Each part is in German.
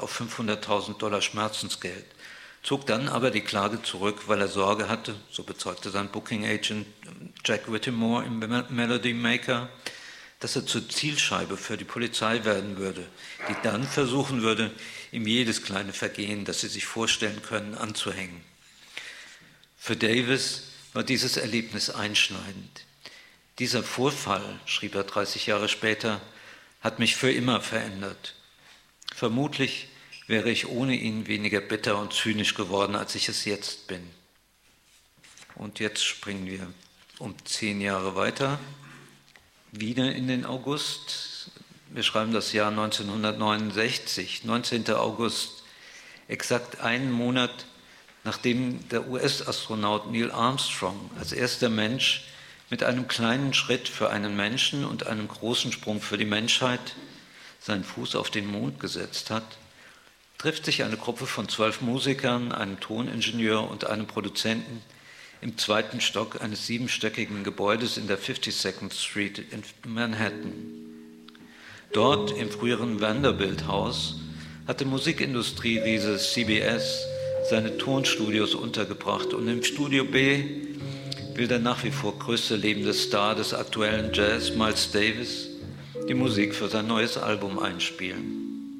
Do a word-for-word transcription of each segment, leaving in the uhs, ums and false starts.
auf fünfhunderttausend Dollar Schmerzensgeld, zog dann aber die Klage zurück, weil er Sorge hatte, so bezeugte sein Booking Agent Jack Whittemore im Melody Maker, dass er zur Zielscheibe für die Polizei werden würde, die dann versuchen würde, ihm jedes kleine Vergehen, das sie sich vorstellen können, anzuhängen. Für Davis war dieses Erlebnis einschneidend. Dieser Vorfall, schrieb er dreißig Jahre später, hat mich für immer verändert. Vermutlich wäre ich ohne ihn weniger bitter und zynisch geworden, als ich es jetzt bin. Und jetzt springen wir um zehn Jahre weiter, wieder in den August. Wir schreiben das Jahr neunzehnhundertneunundsechzig, neunzehnten August, exakt einen Monat, nachdem der U S-Astronaut Neil Armstrong als erster Mensch mit einem kleinen Schritt für einen Menschen und einem großen Sprung für die Menschheit seinen Fuß auf den Mond gesetzt hat, trifft sich eine Gruppe von zwölf Musikern, einem Toningenieur und einem Produzenten im zweiten Stock eines siebenstöckigen Gebäudes in der fifty-second Street in Manhattan. Dort, im früheren Vanderbilt House, hatte Musikindustrie-Riese C B S seine Tonstudios untergebracht und im Studio B will der nach wie vor größte lebende Star des aktuellen Jazz, Miles Davis, die Musik für sein neues Album einspielen.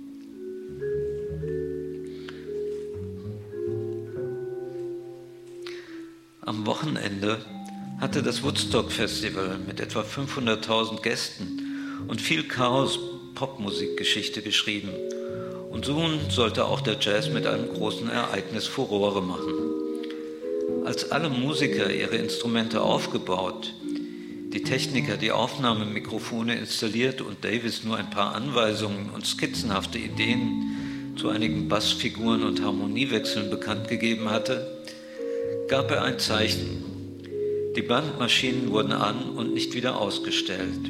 Am Wochenende hatte das Woodstock Festival mit etwa fünfhunderttausend Gästen und viel Chaos Popmusikgeschichte geschrieben. Und nun sollte auch der Jazz mit einem großen Ereignis Furore machen. Als alle Musiker ihre Instrumente aufgebaut, die Techniker die Aufnahmemikrofone installiert und Davis nur ein paar Anweisungen und skizzenhafte Ideen zu einigen Bassfiguren und Harmoniewechseln bekannt gegeben hatte, gab er ein Zeichen. Die Bandmaschinen wurden an und nicht wieder ausgestellt.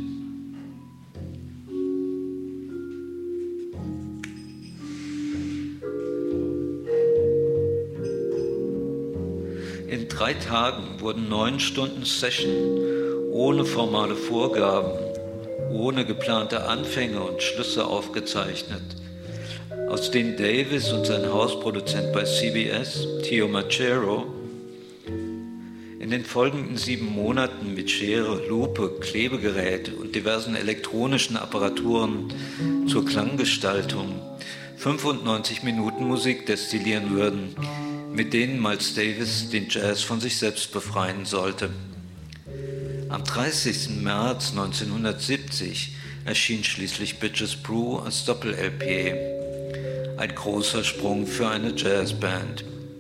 In drei Tagen wurden neun Stunden Session ohne formale Vorgaben, ohne geplante Anfänge und Schlüsse aufgezeichnet, aus denen Davis und sein Hausproduzent bei C B S, Theo Macero, in den folgenden sieben Monaten mit Schere, Lupe, Klebegerät und diversen elektronischen Apparaturen zur Klanggestaltung fünfundneunzig Minuten Musik destillieren würden, mit denen Miles Davis den Jazz von sich selbst befreien sollte. Am dreißigsten März neunzehnhundertsiebzig erschien schließlich Bitches Brew als Doppel-L P. Ein großer Sprung für eine Jazzband.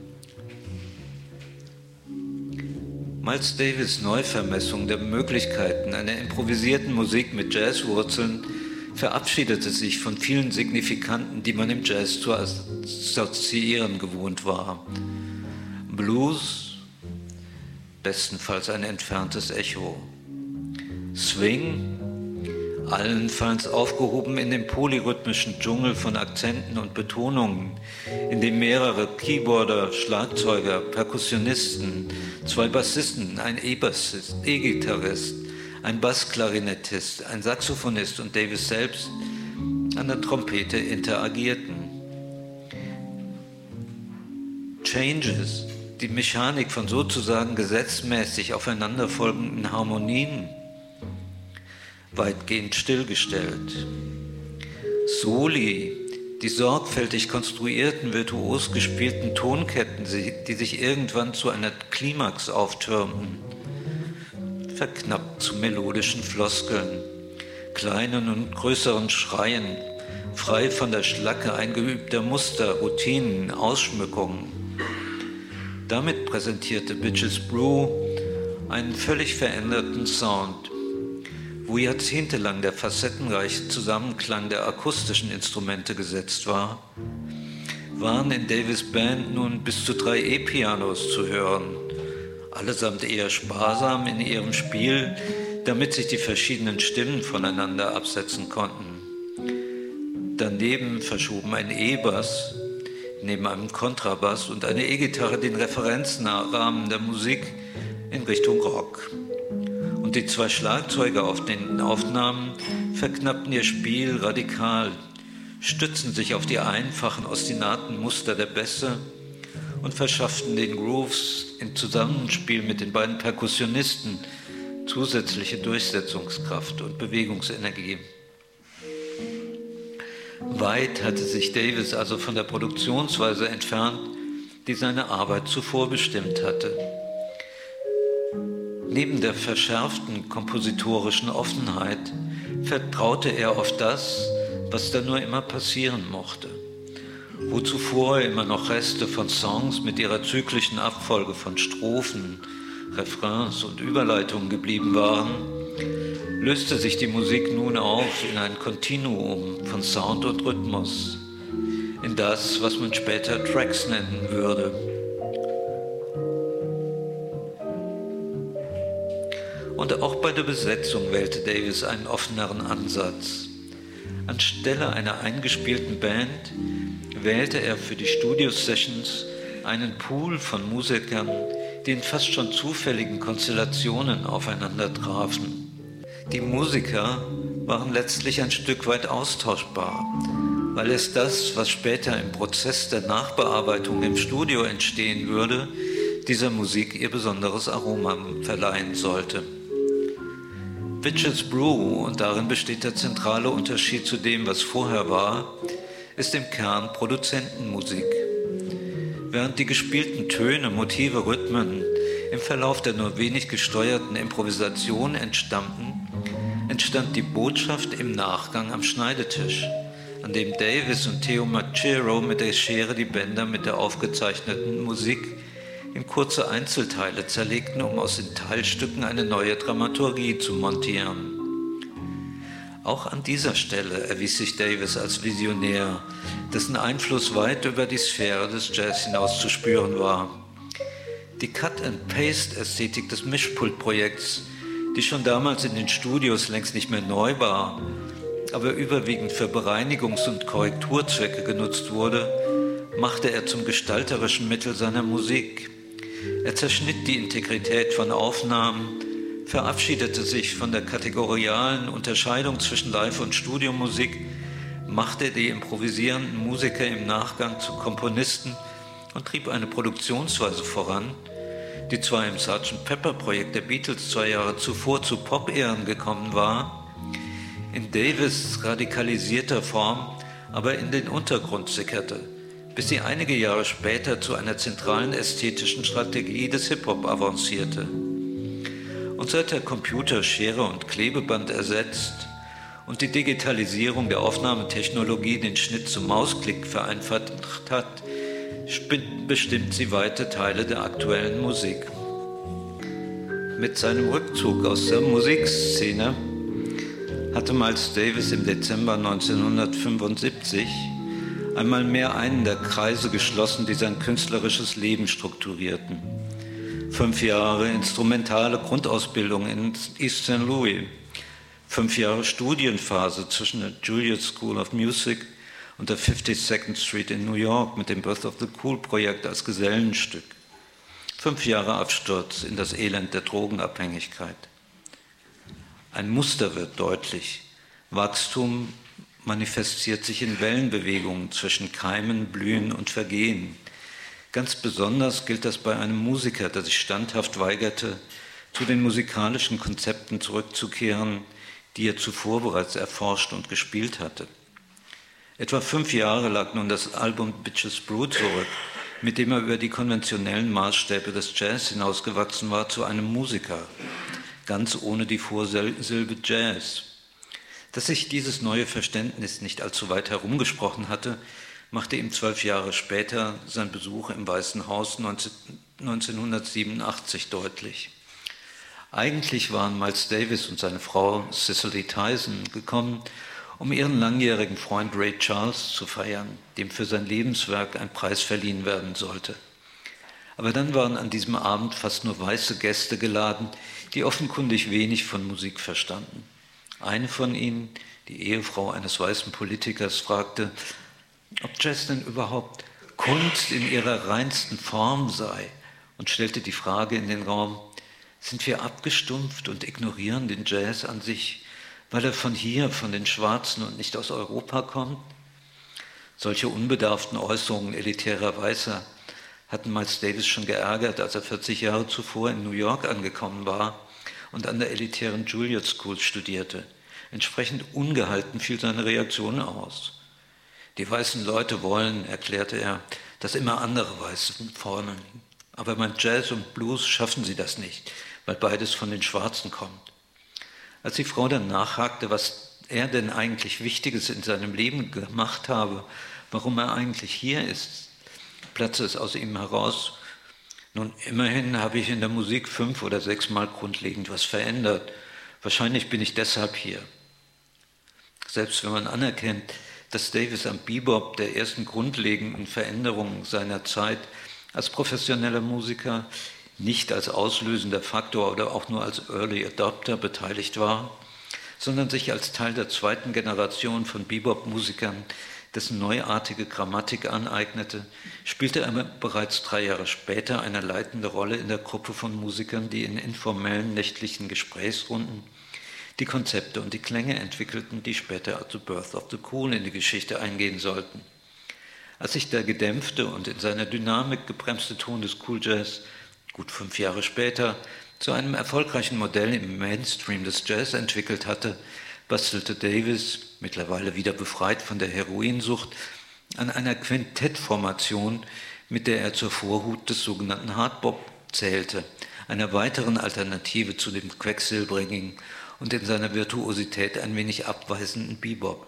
Miles Davis' Neuvermessung der Möglichkeiten einer improvisierten Musik mit Jazzwurzeln verabschiedete sich von vielen Signifikanten, die man im Jazz zu assoziieren gewohnt war. Blues, bestenfalls ein entferntes Echo. Swing, allenfalls aufgehoben in dem polyrhythmischen Dschungel von Akzenten und Betonungen, in dem mehrere Keyboarder, Schlagzeuger, Perkussionisten, zwei Bassisten, ein E-Bassist, E-Gitarrist, ein Bassklarinettist, ein Saxophonist und Davis selbst an der Trompete interagierten. Changes, die Mechanik von sozusagen gesetzmäßig aufeinanderfolgenden Harmonien, weitgehend stillgestellt. Soli, die sorgfältig konstruierten, virtuos gespielten Tonketten, die sich irgendwann zu einer Klimax auftürmten, verknappt zu melodischen Floskeln, kleinen und größeren Schreien, frei von der Schlacke eingeübter Muster, Routinen, Ausschmückungen. Damit präsentierte Bitches Brew einen völlig veränderten Sound, wo jahrzehntelang der facettenreiche Zusammenklang der akustischen Instrumente gesetzt war, waren in Davis' Band nun bis zu drei E-Pianos zu hören, allesamt eher sparsam in ihrem Spiel, damit sich die verschiedenen Stimmen voneinander absetzen konnten. Daneben verschoben ein E-Bass neben einem Kontrabass und eine E-Gitarre den Referenzrahmen der Musik in Richtung Rock. Und die zwei Schlagzeuger auf den Aufnahmen verknappten ihr Spiel radikal, stützten sich auf die einfachen, ostinaten Muster der Bässe und verschafften den Grooves im Zusammenspiel mit den beiden Perkussionisten zusätzliche Durchsetzungskraft und Bewegungsenergie. Weit hatte sich Davis also von der Produktionsweise entfernt, die seine Arbeit zuvor bestimmt hatte. Neben der verschärften kompositorischen Offenheit vertraute er auf das, was da nur immer passieren mochte. Wo zuvor immer noch Reste von Songs mit ihrer zyklischen Abfolge von Strophen, Refrains und Überleitungen geblieben waren, löste sich die Musik nun auf in ein Kontinuum von Sound und Rhythmus, in das, was man später Tracks nennen würde. Und auch bei der Besetzung wählte Davis einen offeneren Ansatz. Anstelle einer eingespielten Band wählte er für die Studio-Sessions einen Pool von Musikern, die in fast schon zufälligen Konstellationen aufeinander trafen. Die Musiker waren letztlich ein Stück weit austauschbar, weil es das, was später im Prozess der Nachbearbeitung im Studio entstehen würde, dieser Musik ihr besonderes Aroma verleihen sollte. Bitches Brew, und darin besteht der zentrale Unterschied zu dem, was vorher war, ist im Kern Produzentenmusik. Während die gespielten Töne, Motive, Rhythmen im Verlauf der nur wenig gesteuerten Improvisation entstammten, entstand die Botschaft im Nachgang am Schneidetisch, an dem Davis und Theo Macero mit der Schere die Bänder mit der aufgezeichneten Musik in kurze Einzelteile zerlegten, um aus den Teilstücken eine neue Dramaturgie zu montieren. Auch an dieser Stelle erwies sich Davis als Visionär, dessen Einfluss weit über die Sphäre des Jazz hinaus zu spüren war. Die Cut-and-Paste-Ästhetik des Mischpult-Projekts, die schon damals in den Studios längst nicht mehr neu war, aber überwiegend für Bereinigungs- und Korrekturzwecke genutzt wurde, machte er zum gestalterischen Mittel seiner Musik. Er zerschnitt die Integrität von Aufnahmen, verabschiedete sich von der kategorialen Unterscheidung zwischen Live- und Studiomusik, machte die improvisierenden Musiker im Nachgang zu Komponisten und trieb eine Produktionsweise voran, die zwar im Sergeant Pepper-Projekt der Beatles zwei Jahre zuvor zu Pop-Ehren gekommen war, in Davis' radikalisierter Form aber in den Untergrund sickerte, bis sie einige Jahre später zu einer zentralen ästhetischen Strategie des Hip-Hop avancierte. Und seit der Computer Schere und Klebeband ersetzt und die Digitalisierung der Aufnahmetechnologie den Schnitt zum Mausklick vereinfacht hat, bestimmt sie weite Teile der aktuellen Musik. Mit seinem Rückzug aus der Musikszene hatte Miles Davis im Dezember neunzehnhundertfünfundsiebzig einmal mehr einen der Kreise geschlossen, die sein künstlerisches Leben strukturierten. Fünf Jahre instrumentale Grundausbildung in East Saint Louis, fünf Jahre Studienphase zwischen der Juilliard School of Music und der fifty-second Street in New York mit dem Birth of the Cool Projekt als Gesellenstück. Fünf Jahre Absturz in das Elend der Drogenabhängigkeit. Ein Muster wird deutlich. Wachstum manifestiert sich in Wellenbewegungen zwischen Keimen, Blühen und Vergehen. Ganz besonders gilt das bei einem Musiker, der sich standhaft weigerte, zu den musikalischen Konzepten zurückzukehren, die er zuvor bereits erforscht und gespielt hatte. Etwa fünf Jahre lag nun das Album Bitches Brew zurück, mit dem er über die konventionellen Maßstäbe des Jazz hinausgewachsen war zu einem Musiker, ganz ohne die Vorsilbe Jazz. Dass sich dieses neue Verständnis nicht allzu weit herumgesprochen hatte, machte ihm zwölf Jahre später sein Besuch im Weißen Haus neunzehnhundertsiebenundachtzig deutlich. Eigentlich waren Miles Davis und seine Frau Cicely Tyson gekommen, um ihren langjährigen Freund Ray Charles zu feiern, dem für sein Lebenswerk ein Preis verliehen werden sollte. Aber dann waren an diesem Abend fast nur weiße Gäste geladen, die offenkundig wenig von Musik verstanden. Eine von ihnen, die Ehefrau eines weißen Politikers, fragte, ob Jazz denn überhaupt Kunst in ihrer reinsten Form sei, und stellte die Frage in den Raum, sind wir abgestumpft und ignorieren den Jazz an sich, weil er von hier, von den Schwarzen und nicht aus Europa kommt? Solche unbedarften Äußerungen elitärer Weißer hatten Miles Davis schon geärgert, als er vierzig Jahre zuvor in New York angekommen war und an der elitären Juilliard School studierte. Entsprechend ungehalten fiel seine Reaktion aus. Die weißen Leute wollen, erklärte er, dass immer andere Weiße vorne liegen. Aber beim Jazz und Blues schaffen sie das nicht, weil beides von den Schwarzen kommt. Als die Frau dann nachhakte, was er denn eigentlich Wichtiges in seinem Leben gemacht habe, warum er eigentlich hier ist, platzte es aus ihm heraus. Nun, immerhin habe ich in der Musik fünf oder sechs Mal grundlegend was verändert. Wahrscheinlich bin ich deshalb hier. Selbst wenn man anerkennt, dass Davis am Bebop der ersten grundlegenden Veränderungen seiner Zeit als professioneller Musiker nicht als auslösender Faktor oder auch nur als Early Adopter beteiligt war, sondern sich als Teil der zweiten Generation von Bebop-Musikern dessen neuartige Grammatik aneignete, spielte er bereits drei Jahre später eine leitende Rolle in der Gruppe von Musikern, die in informellen nächtlichen Gesprächsrunden die Konzepte und die Klänge entwickelten, die später als The Birth of the Cool in die Geschichte eingehen sollten. Als sich der gedämpfte und in seiner Dynamik gebremste Ton des Cool Jazz gut fünf Jahre später zu einem erfolgreichen Modell im Mainstream des Jazz entwickelt hatte, bastelte Davis, mittlerweile wieder befreit von der Heroinsucht, an einer Quintettformation, mit der er zur Vorhut des sogenannten Hardbop zählte, einer weiteren Alternative zu dem quecksilbrigen und in seiner Virtuosität ein wenig abweisenden Bebop.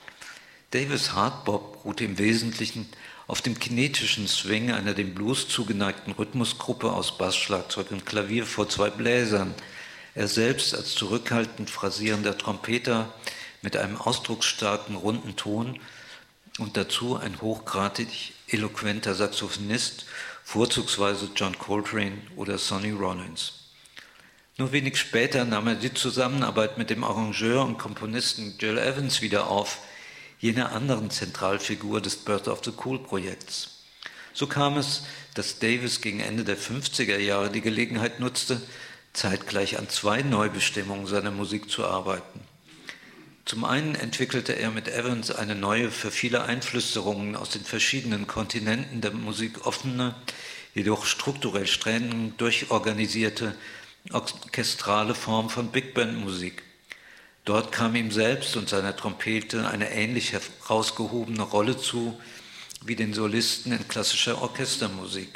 Davis' Hardbop ruhte im Wesentlichen auf dem kinetischen Swing einer dem Blues zugeneigten Rhythmusgruppe aus Bass, Schlagzeug und Klavier vor zwei Bläsern. Er selbst als zurückhaltend phrasierender Trompeter mit einem ausdrucksstarken, runden Ton und dazu ein hochgradig eloquenter Saxophonist, vorzugsweise John Coltrane oder Sonny Rollins. Nur wenig später nahm er die Zusammenarbeit mit dem Arrangeur und Komponisten Gil Evans wieder auf, jener anderen Zentralfigur des Birth of the Cool Projekts. So kam es, dass Davis gegen Ende der fünfziger Jahre die Gelegenheit nutzte, zeitgleich an zwei Neubestimmungen seiner Musik zu arbeiten. Zum einen entwickelte er mit Evans eine neue, für viele Einflüsterungen aus den verschiedenen Kontinenten der Musik offene, jedoch strukturell streng durchorganisierte, orchestrale Form von Big Band Musik. Dort kam ihm selbst und seiner Trompete eine ähnlich herausgehobene Rolle zu wie den Solisten in klassischer Orchestermusik.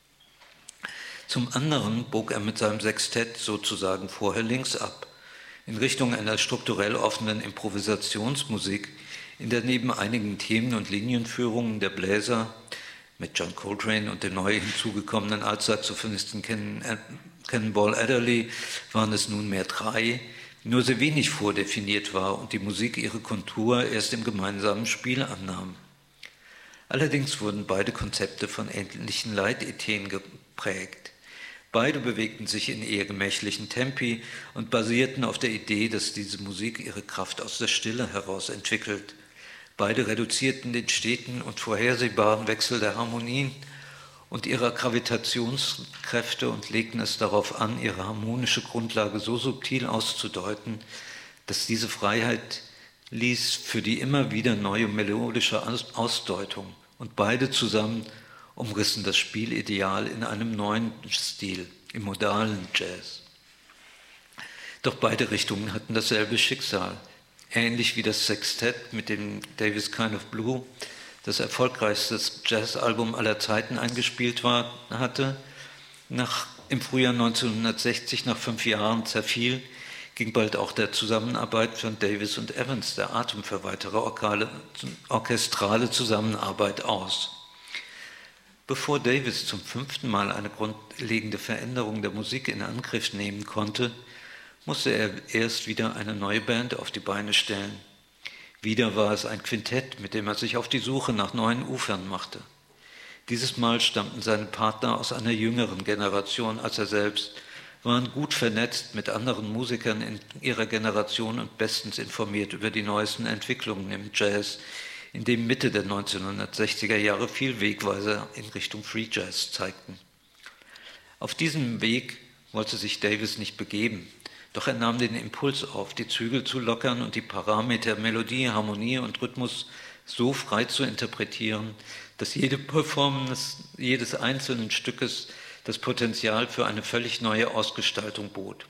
Zum anderen bog er mit seinem Sextett sozusagen vorher links ab, in Richtung einer strukturell offenen Improvisationsmusik, in der neben einigen Themen- und Linienführungen der Bläser mit John Coltrane und dem neu hinzugekommenen Altsaxophonisten Ken, äh, Cannonball Adderley waren es nunmehr drei, nur sehr wenig vordefiniert war und die Musik ihre Kontur erst im gemeinsamen Spiel annahm. Allerdings wurden beide Konzepte von ähnlichen Leitideen geprägt. Beide bewegten sich in eher gemächlichen Tempi und basierten auf der Idee, dass diese Musik ihre Kraft aus der Stille heraus entwickelt. Beide reduzierten den steten und vorhersehbaren Wechsel der Harmonien und ihrer Gravitationskräfte und legten es darauf an, ihre harmonische Grundlage so subtil auszudeuten, dass diese Freiheit ließ für die immer wieder neue melodische Ausdeutung. Und beide zusammen umrissen das Spielideal in einem neuen Stil, im modalen Jazz. Doch beide Richtungen hatten dasselbe Schicksal. Ähnlich wie das Sextett mit dem Davis Kind of Blue, das erfolgreichste Jazzalbum aller Zeiten eingespielt war, hatte, nach, im Frühjahr neunzehnhundertsechzig, nach fünf Jahren zerfiel, ging bald auch der Zusammenarbeit von Davis und Evans, der Atem für weitere orkale, orchestrale Zusammenarbeit aus. Bevor Davis zum fünften Mal eine grundlegende Veränderung der Musik in Angriff nehmen konnte, musste er erst wieder eine neue Band auf die Beine stellen. Wieder war es ein Quintett, mit dem er sich auf die Suche nach neuen Ufern machte. Dieses Mal stammten seine Partner aus einer jüngeren Generation als er selbst, waren gut vernetzt mit anderen Musikern in ihrer Generation und bestens informiert über die neuesten Entwicklungen im Jazz, in dem Mitte der neunzehnhundertsechziger Jahre viel Wegweiser in Richtung Free Jazz zeigten. Auf diesem Weg wollte sich Davis nicht begeben, doch er nahm den Impuls auf, die Zügel zu lockern und die Parameter Melodie, Harmonie und Rhythmus so frei zu interpretieren, dass jede Performance jedes einzelnen Stückes das Potenzial für eine völlig neue Ausgestaltung bot.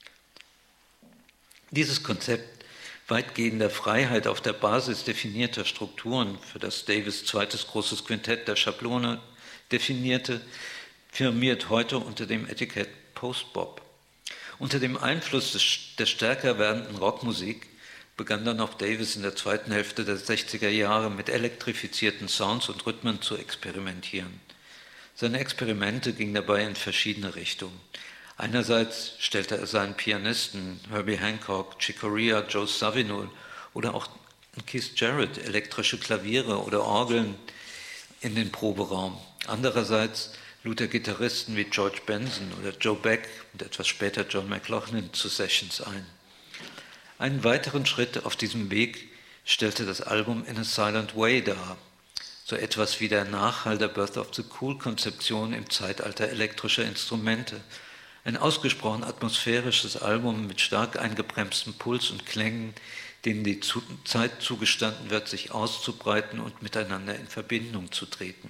Dieses Konzept weitgehender Freiheit auf der Basis definierter Strukturen, für das Davis' zweites großes Quintett der Schablone definierte, firmiert heute unter dem Etikett Post-Bop. Unter dem Einfluss des, der stärker werdenden Rockmusik begann dann auch Davis in der zweiten Hälfte der sechziger Jahre mit elektrifizierten Sounds und Rhythmen zu experimentieren. Seine Experimente gingen dabei in verschiedene Richtungen. Einerseits stellte er seinen Pianisten Herbie Hancock, Chick Corea, Joe Zawinul oder auch Keith Jarrett elektrische Klaviere oder Orgeln in den Proberaum. Andererseits lud er Gitarristen wie George Benson oder Joe Beck und etwas später John McLaughlin zu Sessions ein. Einen weiteren Schritt auf diesem Weg stellte das Album In a Silent Way dar, so etwas wie der Nachhall der Birth of the Cool-Konzeption im Zeitalter elektrischer Instrumente. Ein ausgesprochen atmosphärisches Album mit stark eingebremstem Puls und Klängen, denen die Zeit zugestanden wird, sich auszubreiten und miteinander in Verbindung zu treten.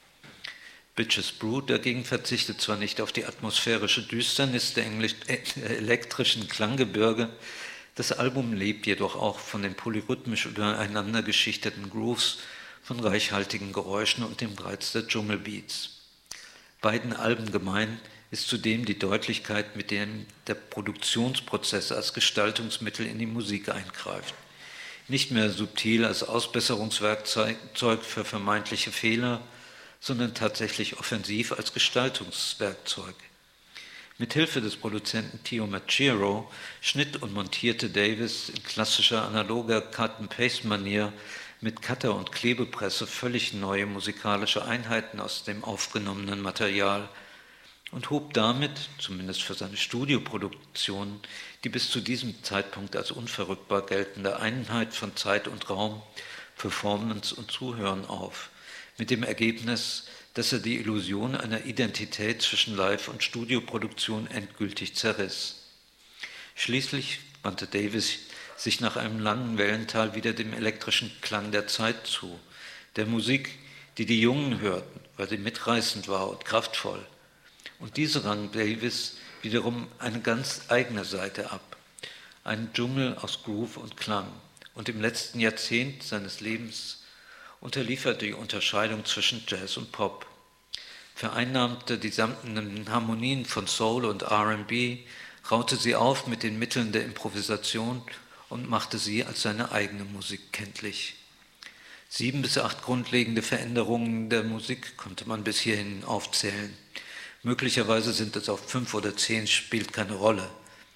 Bitches Brew dagegen verzichtet zwar nicht auf die atmosphärische Düsternis der elektrischen Klanggebirge, das Album lebt jedoch auch von den polyrhythmisch übereinander geschichteten Grooves, von reichhaltigen Geräuschen und dem Reiz der Dschungelbeats. Beiden Alben gemein ist zudem die Deutlichkeit, mit der der Produktionsprozess als Gestaltungsmittel in die Musik eingreift. Nicht mehr subtil als Ausbesserungswerkzeug für vermeintliche Fehler, sondern tatsächlich offensiv als Gestaltungswerkzeug. Mithilfe des Produzenten Tio Macero schnitt und montierte Davis in klassischer analoger Cut-and-Paste-Manier mit Cutter und Klebepresse völlig neue musikalische Einheiten aus dem aufgenommenen Material und hob damit, zumindest für seine Studioproduktionen, die bis zu diesem Zeitpunkt als unverrückbar geltende Einheit von Zeit und Raum, Performance und Zuhören auf, mit dem Ergebnis, dass er die Illusion einer Identität zwischen Live- und Studioproduktion endgültig zerriss. Schließlich wandte Davis sich nach einem langen Wellental wieder dem elektrischen Klang der Zeit zu, der Musik, die die Jungen hörten, weil sie mitreißend war und kraftvoll. Und diese rang Davis wiederum eine ganz eigene Seite ab, einen Dschungel aus Groove und Klang. Und im letzten Jahrzehnt seines Lebens unterlief er die Unterscheidung zwischen Jazz und Pop, vereinnahmte die samtenden Harmonien von Soul und R and B, raute sie auf mit den Mitteln der Improvisation und machte sie als seine eigene Musik kenntlich. Sieben bis acht grundlegende Veränderungen der Musik konnte man bis hierhin aufzählen. Möglicherweise sind es auch fünf oder zehn, spielt keine Rolle.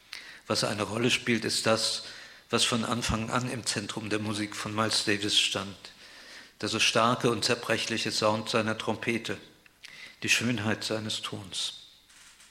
Was eine Rolle spielt, ist das, was von Anfang an im Zentrum der Musik von Miles Davis stand. Der so starke und zerbrechliche Sound seiner Trompete, die Schönheit seines Tons.